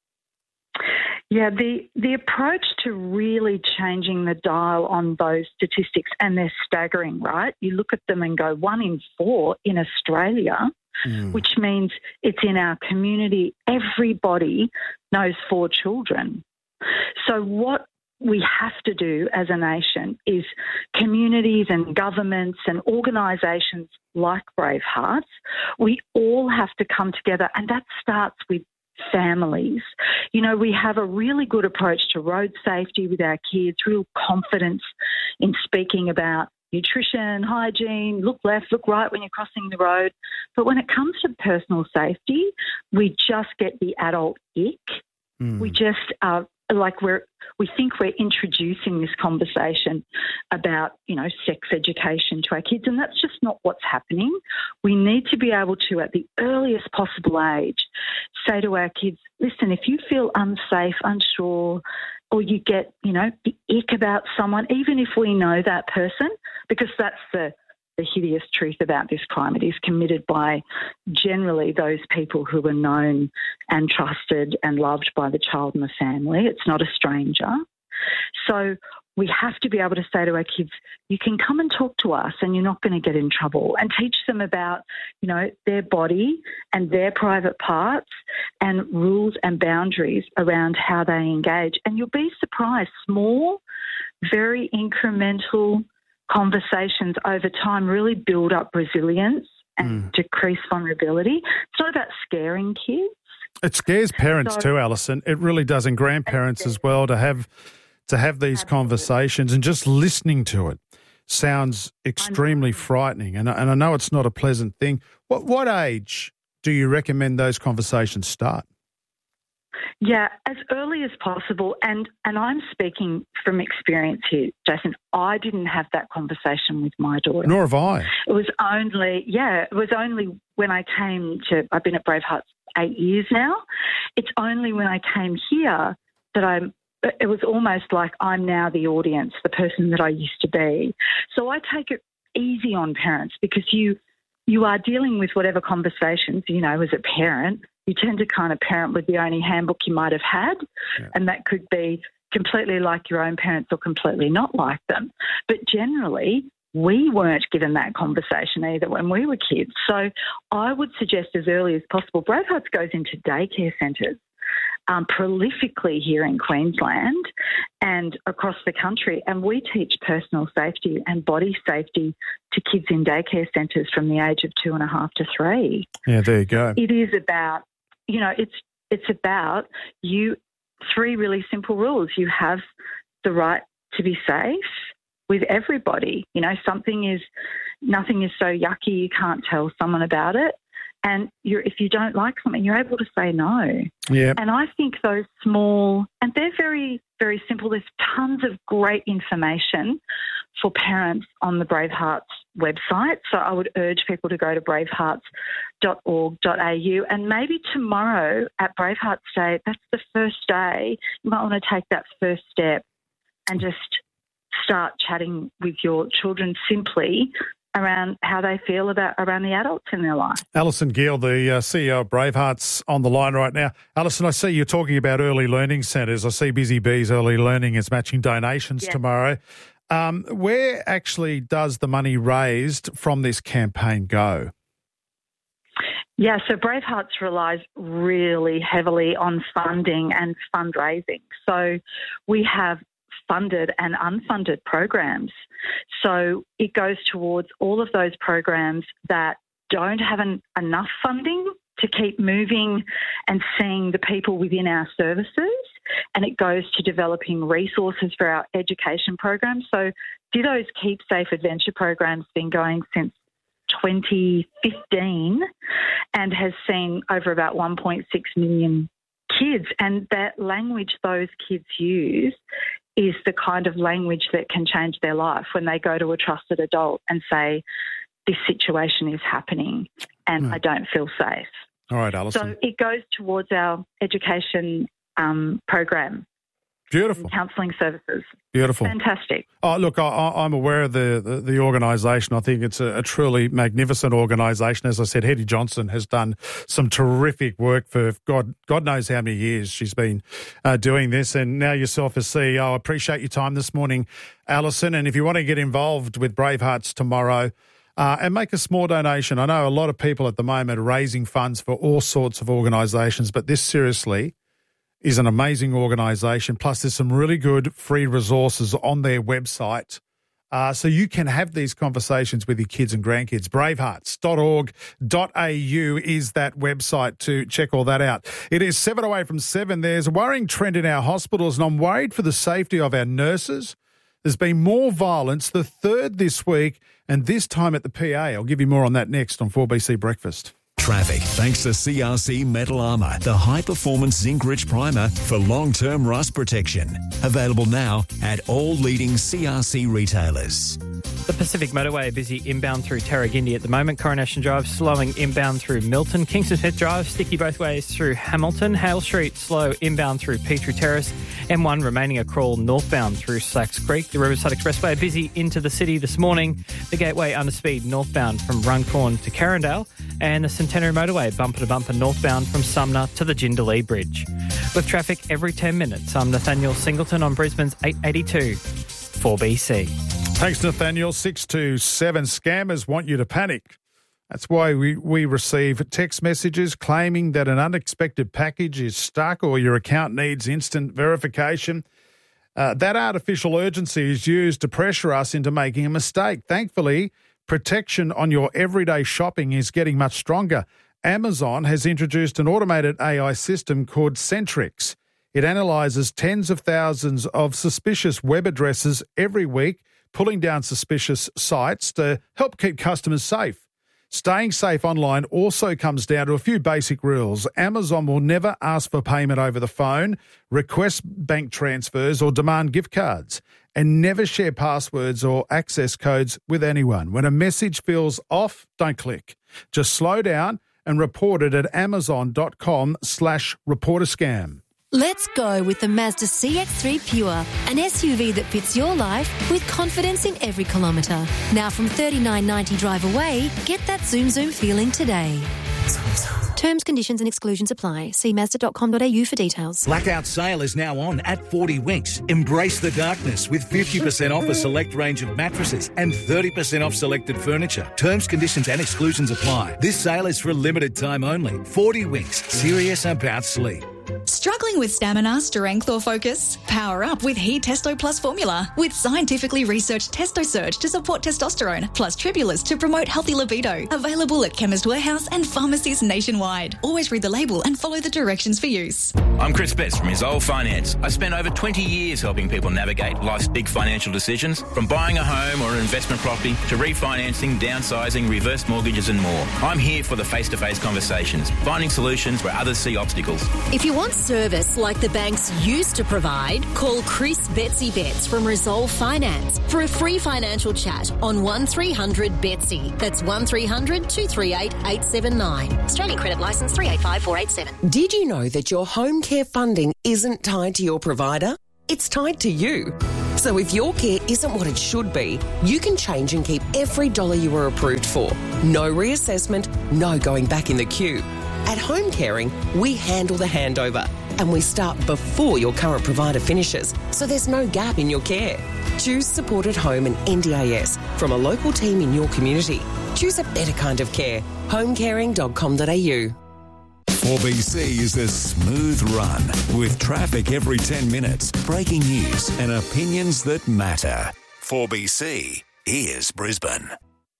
Yeah, the, the approach to really changing the dial on those statistics, and they're staggering, right? You look at them and go, one in four in Australia, mm. which means it's in our community. Everybody knows four children. So what we have to do as a nation is communities and governments and organisations like Bravehearts, we all have to come together, and that starts with families. You know, we have a really good approach to road safety with our kids, real confidence in speaking about nutrition, hygiene, look left, look right when you're crossing the road. But when it comes to personal safety, we just get the adult ick. Mm. We just are like we're we think we're introducing this conversation about, you know, sex education to our kids, and that's just not what's happening. We need to be able to, at the earliest possible age, say to our kids, listen, if you feel unsafe, unsure, or you get, you know, the ick about someone, even if we know that person, because that's the The hideous truth about this crime. It is committed by generally those people who are known and trusted and loved by the child and the family. It's not a stranger. So we have to be able to say to our kids, you can come and talk to us and you're not going to get in trouble, and teach them about, you know, their body and their private parts and rules and boundaries around how they engage. And you'll be surprised, small, very incremental conversations over time really build up resilience and mm. decrease vulnerability. It's not about scaring kids. It scares parents so, too, Alison. It really does, and grandparents as well, to have to have these absolutely. conversations, and just listening to it sounds extremely frightening. And, and I know it's not a pleasant thing. What what age do you recommend those conversations start? Yeah, as early as possible. And, and I'm speaking from experience here, Jason. I didn't have that conversation with my daughter. Nor have I. It was only, yeah, it was only when I came to, I've been at Bravehearts eight years now. It's only when I came here that I'm, it was almost like I'm now the audience, the person that I used to be. So I take it easy on parents, because you, you are dealing with whatever conversations, you know, as a parent. You tend to kind of parent with the only handbook you might have had, yeah. and that could be completely like your own parents or completely not like them. But generally, we weren't given that conversation either when we were kids. So I would suggest as early as possible. Bravehearts goes into daycare centres, um, prolifically here in Queensland and across the country. And we teach personal safety and body safety to kids in daycare centres from the age of two and a half to three. Yeah, there you go. It is about, you know, it's it's about you. Three really simple rules. You have the right to be safe with everybody. You know, something is, nothing is so yucky you can't tell someone about it. And you're, if you don't like something, you're able to say no. Yeah. And I think those small, and they're very, very simple. There's tons of great information for parents on the Bravehearts website. So I would urge people to go to bravehearts dot org dot a u, and maybe tomorrow at Bravehearts Day, that's the first day, you might want to take that first step and just start chatting with your children simply around how they feel about around the adults in their life. Alison Gill, the uh, C E O of Bravehearts, on the line right now. Alison, I see you're talking about early learning centres. I see Busy Bees Early Learning is matching donations Yeah. tomorrow. Um, where actually does the money raised from this campaign go? Yeah, so Bravehearts relies really heavily on funding and fundraising. So we have funded and unfunded programs. So it goes towards all of those programs that don't have an, enough funding to keep moving and seeing the people within our services, and it goes to developing resources for our education programs. So Ditto's Keep Safe Adventure program's been going since twenty fifteen and has seen over about one point six million kids, and that language those kids use is the kind of language that can change their life when they go to a trusted adult and say, this situation is happening and Mm. I don't feel safe. All right, Alison. So it goes towards our education um, program. Beautiful. Counselling services. Beautiful. Fantastic. Oh, look, I, I- I'm aware of the, the, the organisation. I think it's a, a truly magnificent organisation. As I said, Hetty Johnson has done some terrific work for God God knows how many years she's been uh, doing this. And now yourself as C E O, I appreciate your time this morning, Alison. And if you want to get involved with Bravehearts tomorrow uh, and make a small donation, I know a lot of people at the moment are raising funds for all sorts of organisations, but this seriously is an amazing organisation. Plus, there's some really good free resources on their website. Uh, so you can have these conversations with your kids and grandkids. bravehearts dot org dot a u is that website to check all that out. It is seven away from seven. There's a worrying trend in our hospitals, and I'm worried for the safety of our nurses. There's been more violence, the third this week, and this time at the P A. I'll give you more on that next on four B C Breakfast. Traffic, thanks to C R C Metal Armour, the high-performance zinc-rich primer for long-term rust protection. Available now at all leading C R C retailers. The Pacific Motorway busy inbound through Tarragindi at the moment. Coronation Drive slowing inbound through Milton. Kingston Smith Drive sticky both ways through Hamilton. Hale Street slow inbound through Petrie Terrace. M one remaining a crawl northbound through Slacks Creek. The Riverside Expressway busy into the city this morning. The Gateway underspeed northbound from Runcorn to Carindale. And the Centenary Motorway bumper to bumper northbound from Sumner to the Jindalee Bridge. With traffic every ten minutes, I'm Nathaniel Singleton on Brisbane's eight eighty-two four B C. Thanks, Nathaniel. six two seven. Scammers want you to panic. That's why we, we receive text messages claiming that an unexpected package is stuck or your account needs instant verification. Uh, that artificial urgency is used to pressure us into making a mistake. Thankfully, protection on your everyday shopping is getting much stronger. Amazon has introduced an automated A I system called Centrix. It analyses tens of thousands of suspicious web addresses every week, pulling down suspicious sites to help keep customers safe. Staying safe online also comes down to a few basic rules. Amazon will never ask for payment over the phone, request bank transfers or demand gift cards, and never share passwords or access codes with anyone. When a message feels off, don't click. Just slow down and report it at amazon.com slash report a scam. Let's go with the Mazda C X three Pure, an S U V that fits your life with confidence in every kilometre. Now from thirty-nine ninety drive away, get that zoom zoom feeling today. Terms, conditions and exclusions apply. See mazda dot com dot a u for details. Blackout sale is now on at forty Winks. Embrace the darkness with fifty percent off a select range of mattresses and thirty percent off selected furniture. Terms, conditions and exclusions apply. This sale is for a limited time only. forty Winks. Serious about sleep. Struggling with stamina, strength or focus? Power up with He Testo Plus formula with scientifically researched Testo Surge to support testosterone plus Tribulus to promote healthy libido. Available at Chemist Warehouse and pharmacies nationwide. Always read the label and follow the directions for use. I'm Chris Betts from Resolve Finance. I spent over twenty years helping people navigate life's big financial decisions, from buying a home or an investment property to refinancing, downsizing, reverse mortgages and more. I'm here for the face-to-face conversations, finding solutions where others see obstacles. If you want service like the banks used to provide, call Chris Betsy Betts from Resolve Finance for a free financial chat on one three hundred Betsy. That's one three hundred two three eight eight seven nine. Australian Credit Licence three eight five four eight seven. Did you know that your home care funding isn't tied to your provider? It's tied to you. So if your care isn't what it should be, you can change and keep every dollar you were approved for. No reassessment, no going back in the queue. At Home Caring, we handle the handover and we start before your current provider finishes, so there's no gap in your care. Choose Support at Home and N D I S from a local team in your community. Choose a better kind of care. home caring dot com dot a u. four B C is a smooth run with traffic every ten minutes, breaking news and opinions that matter. four B C is Brisbane.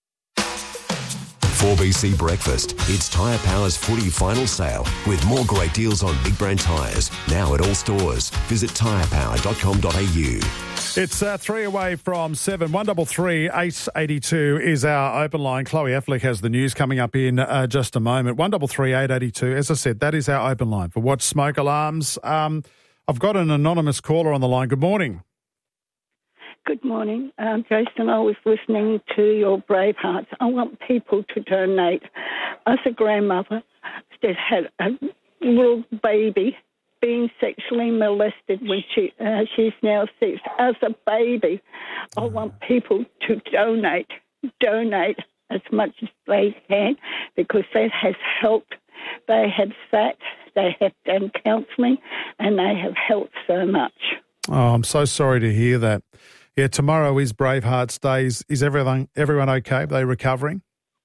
four B C Breakfast. It's Tyre Power's footy final sale with more great deals on big brand tyres. Now at all stores. Visit tyre power dot com dot a u. It's uh, three away from seven. one double three eight eighty two is our open line. Chloe Affleck has the news coming up in uh, just a moment. one double three eight eighty two. As I said, that is our open line for Watch Smoke Alarms. Um, I've got an anonymous caller on the line. Good morning. Good morning. Um, Jason, I was listening to your Bravehearts. I want people to donate. As a grandmother that had a little baby being sexually molested when she uh, she's now six. As a baby, I want people to donate, donate as much as they can, because that has helped. They have sat, they have done counselling, and they have helped so much. Oh, I'm so sorry to hear that. Yeah, tomorrow is Bravehearts Day. Is, is everything everyone okay? Are they recovering?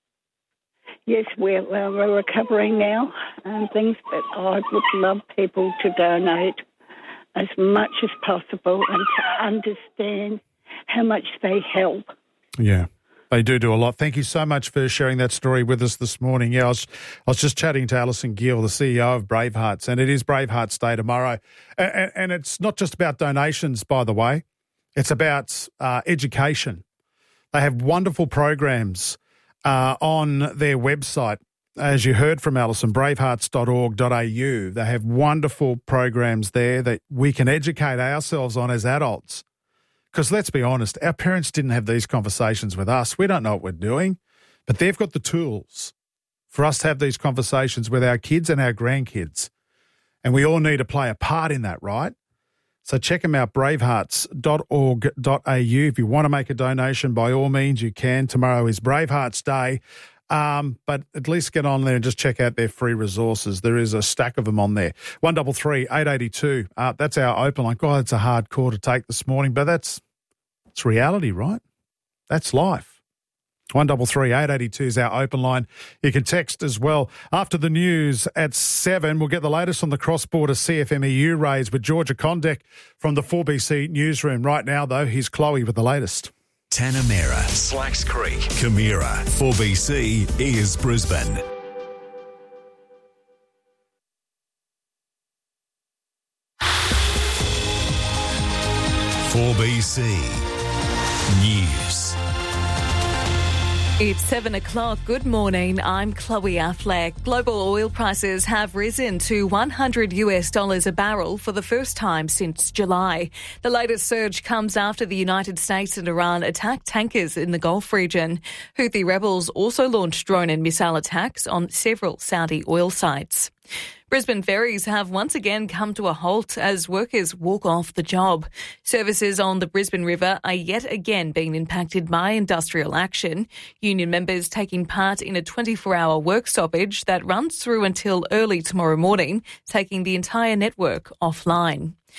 Yes, we're, well, we're recovering now and things, but I would love people to donate as much as possible and to understand how much they help. Yeah, they do do a lot. Thank you so much for sharing that story with us this morning. Yeah, I was, I was just chatting to Alison Gill, the C E O of Bravehearts, and it is Bravehearts Day tomorrow. And, and it's not just about donations, by the way. It's about uh, education. They have wonderful programs uh, on their website. As you heard from Alison, bravehearts dot org dot a u. They have wonderful programs there that we can educate ourselves on as adults. Because let's be honest, our parents didn't have these conversations with us. We don't know what we're doing, but they've got the tools for us to have these conversations with our kids and our grandkids. And we all need to play a part in that, right? So check them out, bravehearts dot org dot a u. If you want to make a donation, by all means you can. Tomorrow is Bravehearts Day, um, but at least get on there and just check out their free resources. There is a stack of them on there. one double three eight eighty two. Uh, that's our open line. God, it's a hard call to take this morning, but that's it's reality, right? That's life. one double three eight eighty two is our open line. You can text as well. After the news at seven, we'll get the latest on the cross-border C F M E U raids with Georgia Condek from the four B C newsroom. Right now, though, here's Chloe with the latest. Tanamera, Slacks Creek, Camira, four B C is Brisbane. four B C News. It's seven o'clock. Good morning. I'm Chloe Affleck. Global oil prices have risen to one hundred US dollars a barrel for the first time since July. The latest surge comes after the United States and Iran attacked tankers in the Gulf region. Houthi rebels also launched drone and missile attacks on several Saudi oil sites. Brisbane ferries have once again come to a halt as workers walk off the job. Services on the Brisbane River are yet again being impacted by industrial action. Union members taking part in a twenty-four hour work stoppage that runs through until early tomorrow morning, taking the entire network offline.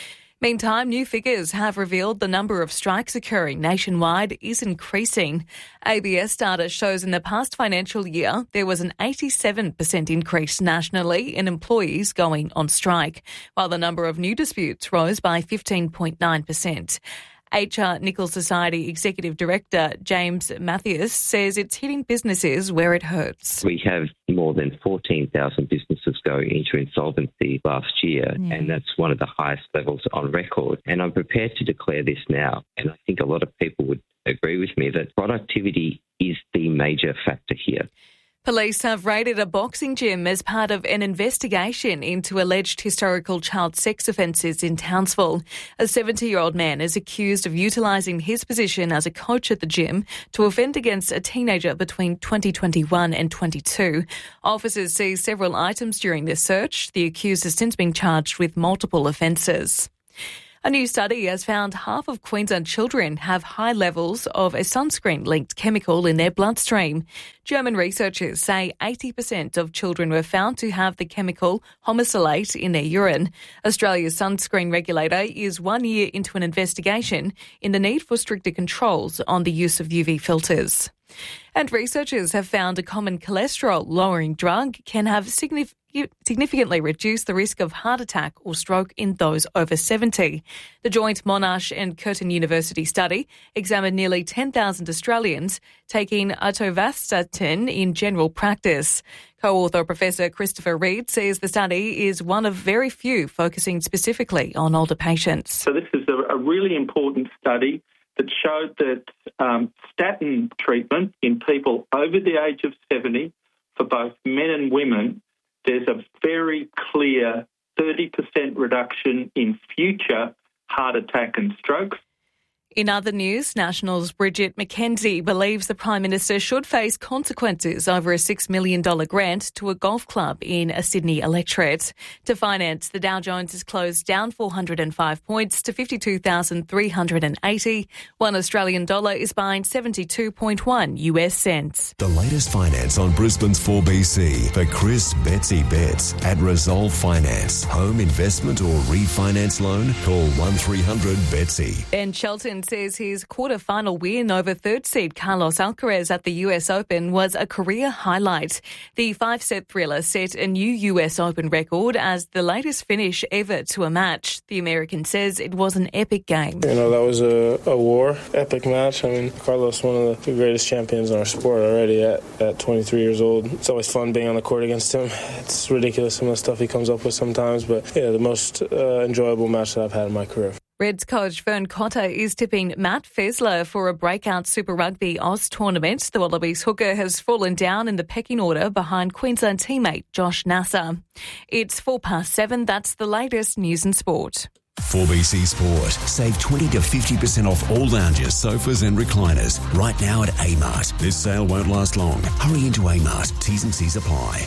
Meantime, new figures have revealed the number of strikes occurring nationwide is increasing. A B S data shows in the past financial year there was an eighty-seven percent increase nationally in employees going on strike, while the number of new disputes rose by fifteen point nine percent. H R Nickel Society Executive Director James Mathias says it's hitting businesses where it hurts. We have more than fourteen thousand businesses go into insolvency last year, Yeah. and that's one of the highest levels on record. And I'm prepared to declare this now, and I think a lot of people would agree with me that productivity is the major factor here. Police have raided a boxing gym as part of an investigation into alleged historical child sex offences in Townsville. A seventy-year-old man is accused of utilising his position as a coach at the gym to offend against a teenager between twenty twenty-one and twenty-two. Officers seized several items during this search. The accused has since been charged with multiple offences. A new study has found half of Queensland children have high levels of a sunscreen-linked chemical in their bloodstream. German researchers say eighty percent of children were found to have the chemical homosalate in their urine. Australia's sunscreen regulator is one year into an investigation in the need for stricter controls on the use of U V filters. And researchers have found a common cholesterol-lowering drug can have significant significantly reduce the risk of heart attack or stroke in those over seventy. The joint Monash and Curtin University study examined nearly ten thousand Australians taking atorvastatin in general practice. Co-author Professor Christopher Reid says the study is one of very few focusing specifically on older patients. So this is a, a really important study that showed that um, statin treatment in people over the age of seventy, for both men and women, there's a very clear thirty percent reduction in future heart attack and strokes. In other news, Nationals' Bridget McKenzie believes the Prime Minister should face consequences over a six million dollars grant to a golf club in a Sydney electorate. To finance, the Dow Jones has closed down four hundred five points to fifty-two thousand three hundred eighty. One Australian dollar is buying seventy-two point one U S cents. The latest finance on Brisbane's four B C for Chris Betsy Betts at Resolve Finance. Home investment or refinance loan? Call one three hundred Betsy. Ben Shelton says his quarter-final win over third seed Carlos Alcaraz at the U S Open was a career highlight. The five-set thriller set a new U S Open record as the latest finish ever to a match. The American says it was an epic game. You know, that was a, a war, epic match. I mean, Carlos, one of the greatest champions in our sport already at, at twenty-three years old. It's always fun being on the court against him. It's ridiculous some of the stuff he comes up with sometimes, but yeah, the most uh, enjoyable match that I've had in my career. Reds coach Vern Cotter is tipping Matt Fessler for a breakout Super Rugby Oz tournament. The Wallabies hooker has fallen down in the pecking order behind Queensland teammate Josh Nasser. It's four past seven. That's the latest news and sport. four B C Sport. Save twenty to fifty percent off all lounges, sofas and recliners right now at Amart. This sale won't last long. Hurry into Amart. T's and C's apply.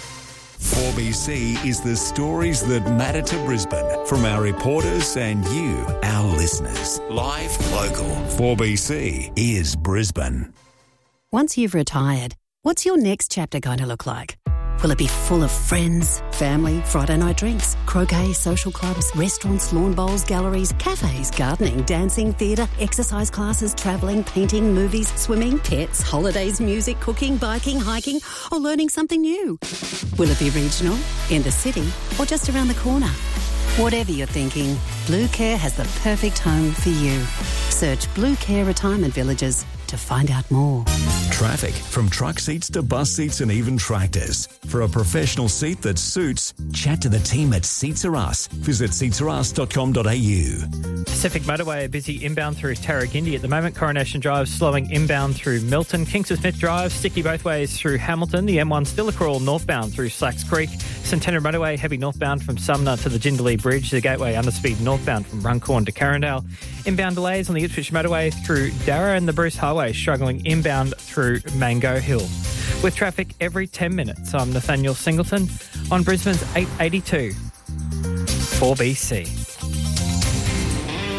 four B C is the stories that matter to Brisbane from our reporters and you, our listeners. Live, local. four B C is Brisbane. Once you've retired, what's your next chapter going to look like? Will it be full of friends, family, Friday night drinks, croquet, social clubs, restaurants, lawn bowls, galleries, cafes, gardening, dancing, theatre, exercise classes, travelling, painting, movies, swimming, pets, holidays, music, cooking, biking, hiking, or learning something new? Will it be regional, in the city, or just around the corner? Whatever you're thinking, Blue Care has the perfect home for you. Search Blue Care Retirement Villages to find out more. Traffic, from truck seats to bus seats and even tractors. For a professional seat that suits, chat to the team at Seats Are Us. Visit seats are us dot com dot a u. Pacific Motorway busy inbound through Tarragindi at the moment. Coronation Drive slowing inbound through Milton. Kingston Smith Drive sticky both ways through Hamilton. The M one still a crawl northbound through Slacks Creek. Centenary Motorway heavy northbound from Sumner to the Jindalee Bridge. The Gateway underspeed northbound from Runcorn to Carindale. Inbound delays on the Ipswich Motorway through Darra and the Bruce Highway struggling inbound through Mango Hill. With traffic every ten minutes, I'm Nathaniel Singleton on Brisbane's eight eighty-two four B C.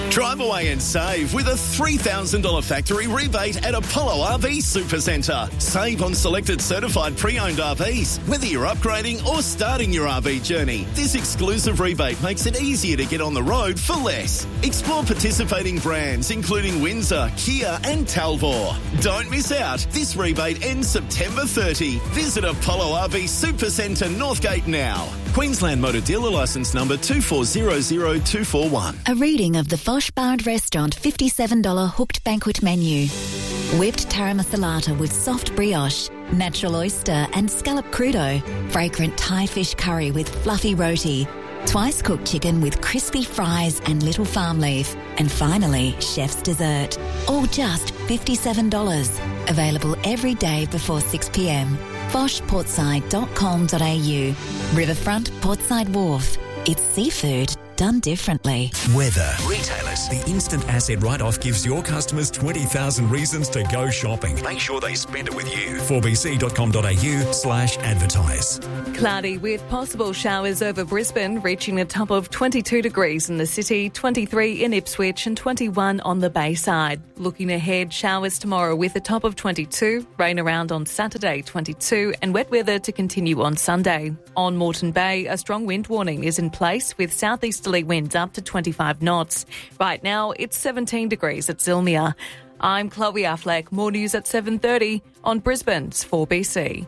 Drive away and save with a three thousand dollars factory rebate at Apollo R V Supercentre. Save on selected certified pre-owned R Vs, whether you're upgrading or starting your R V journey. This exclusive rebate makes it easier to get on the road for less. Explore participating brands including Windsor, Kia and Talbot. Don't miss out. This rebate ends September thirtieth. Visit Apollo R V Supercentre Northgate now. Queensland Motor Dealer Licence number two four zero zero two four one. A reading of the Fosh Bar and Restaurant fifty-seven dollars hooked banquet menu. Whipped taramasalata with soft brioche, natural oyster and scallop crudo, fragrant Thai fish curry with fluffy roti, twice cooked chicken with crispy fries and little farm leaf, and finally, chef's dessert. All just fifty-seven dollars. Available every day before six p m. fosh portside dot com dot a u. Riverfront Portside Wharf. It's seafood done differently. Weather. Retailers. The instant asset write-off gives your customers twenty thousand reasons to go shopping. Make sure they spend it with you. four b c dot com dot a u slash advertise. Cloudy with possible showers over Brisbane, reaching a top of twenty-two degrees in the city, twenty-three in Ipswich and twenty-one on the Bayside. Looking ahead, showers tomorrow with a top of twenty-two, rain around on Saturday, twenty-two, and wet weather to continue on Sunday. On Moreton Bay, a strong wind warning is in place with southeasterly winds up to twenty-five knots. Right now, it's seventeen degrees at Zilmia. I'm Chloe Affleck. More news at seven thirty on Brisbane's four B C.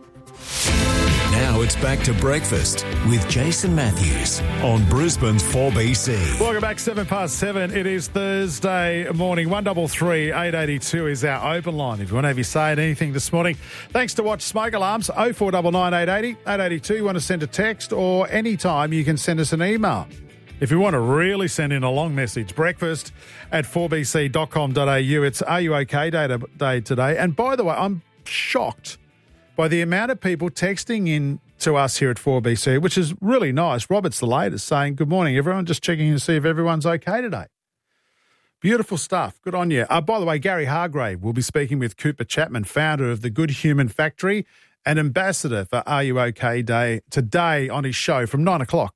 Now it's back to breakfast with Jason Matthews on Brisbane's four B C. Welcome back, seven past seven. It is Thursday morning. one double three eight eight two is our open line. If you want to have you say anything this morning, thanks to Watch Smoke Alarms, oh four nine nine eight eight zero eight eight two. You want to send a text or anytime you can send us an email. If you want to really send in a long message, breakfast at four b c dot com dot a u. It's Are You OK Day, day today. And by the way, I'm shocked by the amount of people texting in to us here at four B C, which is really nice. Robert's the latest, saying, good morning, everyone. Just checking in to see if everyone's okay today. Beautiful stuff. Good on you. Uh, by the way, Gary Hargrave will be speaking with Cooper Chapman, founder of the Good Human Factory and ambassador for Are You OK Day, today on his show from nine o'clock.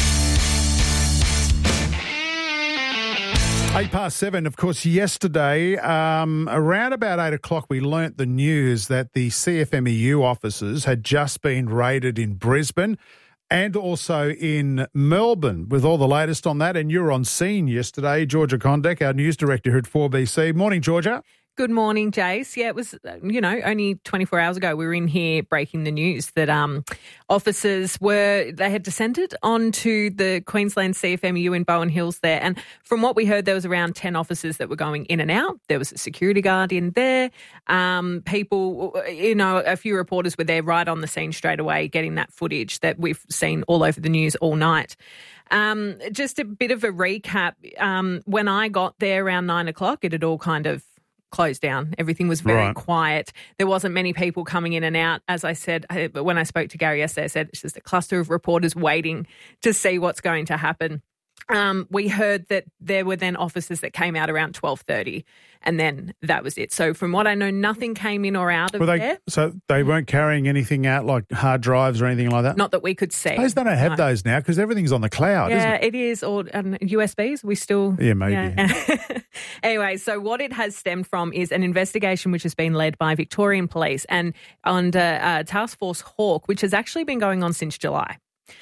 Eight past seven, of course, yesterday, um, around about eight o'clock, we learnt the news that the C F M E U offices had just been raided in Brisbane and also in Melbourne, with all the latest on that. And you were on scene yesterday, Georgia Condek, our news director here at four B C. Morning, Georgia. Good morning, Jace. Yeah, it was, you know, only twenty-four hours ago we were in here breaking the news that um, officers were, they had descended onto the Queensland C F M E U in Bowen Hills there. And from what we heard, there was around ten officers that were going in and out. There was a security guard in there. Um, people, you know, a few reporters were there right on the scene straight away, getting that footage that we've seen all over the news all night. Um, just a bit of a recap. Um, when I got there around nine o'clock, it had all kind of closed down. Everything was very right. quiet. There wasn't many people coming in and out. As I said, when I spoke to Gary yesterday, I said it's just a cluster of reporters waiting to see what's going to happen. Um, we heard that there were then officers that came out around twelve thirty, and then that was it. So from what I know, nothing came in or out of they, there. So they weren't carrying anything out like hard drives or anything like that? Not that we could see. I suppose they don't have no. those now because everything's on the cloud, yeah, isn't it? it is. Or um, U S Bs, we still... Yeah, maybe. Yeah. Anyway, so what it has stemmed from is an investigation which has been led by Victorian Police and under uh, Task Force Hawk, which has actually been going on since July.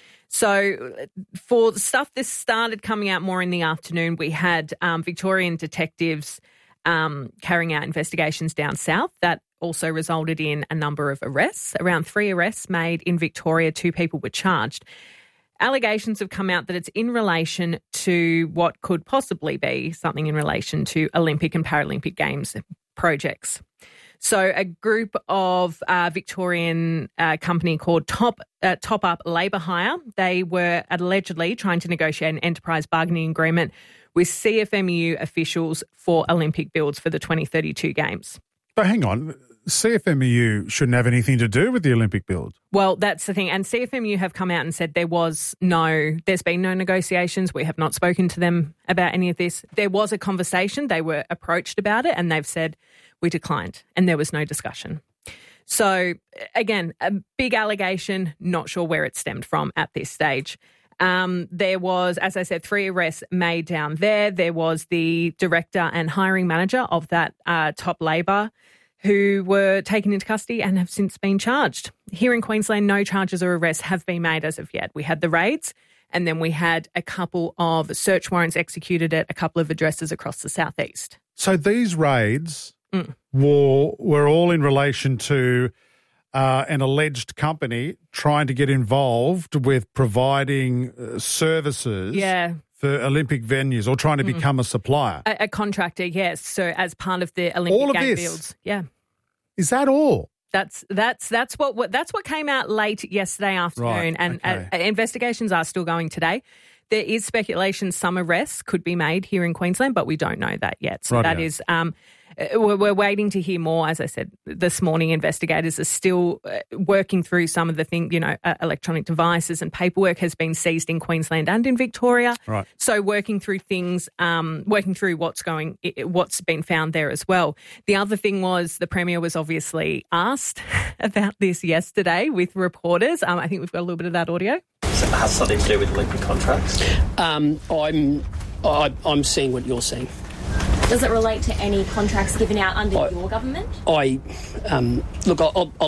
So for stuff this started coming out more in the afternoon, we had um, Victorian detectives um, carrying out investigations down south. That also resulted in a number of arrests, around three arrests made in Victoria. Two people were charged. Allegations have come out that it's in relation to what could possibly be something in relation to Olympic and Paralympic Games projects. So a group of uh, Victorian uh, company called Top uh, Top Up Labour Hire, they were allegedly trying to negotiate an enterprise bargaining agreement with C F M E U officials for Olympic builds for the twenty thirty-two Games. But hang on, C F M E U shouldn't have anything to do with the Olympic build. Well, that's the thing. And C F M E U have come out and said there was no, there's been no negotiations. We have not spoken to them about any of this. There was a conversation. They were approached about it and they've said, we declined, and there was no discussion. So, again, a big allegation, not sure where it stemmed from at this stage. Um, there was, as I said, three arrests made down there. There was the director and hiring manager of that uh, top Labor who were taken into custody and have since been charged. Here in Queensland, no charges or arrests have been made as of yet. We had the raids, and then we had a couple of search warrants executed at a couple of addresses across the southeast. So these raids Mm. were, were all in relation to uh, an alleged company trying to get involved with providing uh, services Yeah. for Olympic venues or trying to Mm. become a supplier. A, a contractor, yes. So as part of the Olympic All of Game this? Fields. Yeah. Is that all? That's that's that's what, what that's what came out late yesterday afternoon, Right, and okay. uh, investigations are still going today. There is speculation some arrests could be made here in Queensland, but we don't know that yet. So Rightio. that is, um, uh, we're, we're waiting to hear more. As I said this morning, investigators are still uh, working through some of the thing, you know, uh, electronic devices and paperwork has been seized in Queensland and in Victoria. Right. So working through things, um, working through what's going, what's been found there as well. The other thing was the Premier was obviously asked about this yesterday with reporters. Um, I think we've got a little bit of that audio. So it has something to do with Olympic contracts? Um, I'm, I, I'm seeing what you're seeing. Does it relate to any contracts given out under I- your government? I um, look. I'll, I'll